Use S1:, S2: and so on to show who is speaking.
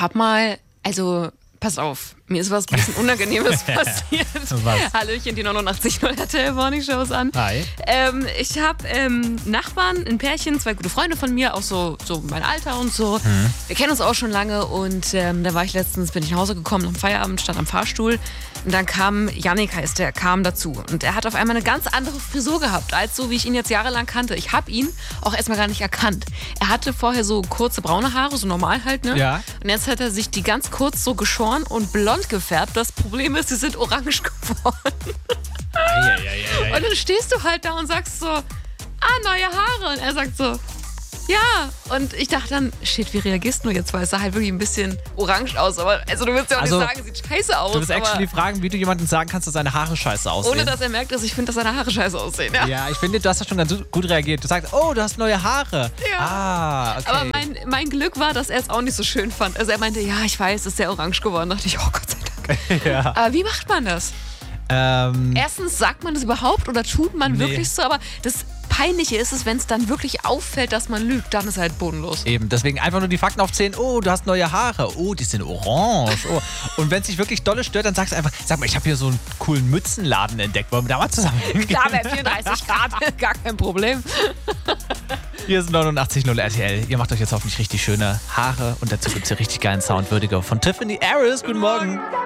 S1: habe mal, also pass auf, mir ist was ein bisschen Unangenehmes passiert.
S2: Was?
S1: Hallöchen, die 89.0 RTL Morning Shows an.
S2: Hi.
S1: Ich habe Nachbarn, ein Pärchen, 2 gute Freunde von mir, auch so mein Alter und so. Wir kennen uns auch schon lange und da war ich bin ich nach Hause gekommen am Feierabend, stand am Fahrstuhl und dann kam Yannick, heißt der, kam dazu und er hat auf einmal eine ganz andere Frisur gehabt, als so wie ich ihn jetzt jahrelang kannte. Ich habe ihn auch erstmal gar nicht erkannt. Er hatte vorher so kurze braune Haare, so normal halt, ne?
S2: Ja.
S1: Und jetzt hat er sich die ganz kurz so geschoren und blond gefärbt. Das Problem ist, sie sind orange geworden. Und dann stehst du halt da und sagst so, neue Haare. Und er sagt so, ja. Und ich dachte dann, shit, wie reagierst du jetzt? Weil es sah halt wirklich ein bisschen orange aus. Aber also du willst ja auch nicht sagen, sieht scheiße aus.
S2: Du willst actually fragen, wie du jemandem sagen kannst, dass seine Haare scheiße aussehen.
S1: Ohne dass er merkt, dass ich finde, dass seine Haare scheiße aussehen.
S2: Ja, ich finde, du hast da schon ganz gut reagiert. Du sagst, oh, du hast neue Haare.
S1: Ja.
S2: Okay.
S1: Aber mein Glück war, dass er es auch nicht so schön fand. Also er meinte, ja, ich weiß, es ist sehr orange geworden. Da dachte ich, oh Gott sei Dank.
S2: Ja.
S1: Aber wie macht man das? Erstens, sagt man das überhaupt oder tut man wirklich so? Aber das Peinliche ist es, wenn es dann wirklich auffällt, dass man lügt, dann ist halt bodenlos.
S2: Eben, deswegen einfach nur die Fakten aufzählen. Oh, du hast neue Haare. Oh, die sind orange. Oh. Und wenn es dich wirklich dolle stört, dann sagst du einfach, sag mal, ich habe hier so einen coolen Mützenladen entdeckt. Wollen wir da mal zusammen hingehen?
S1: Klar, bei 34 Grad, gar kein Problem.
S2: Hier ist 89.0 RTL. Ihr macht euch jetzt hoffentlich richtig schöne Haare und dazu gibt es hier richtig geilen Sound, würdiger von Tiffany Harris. Guten Morgen.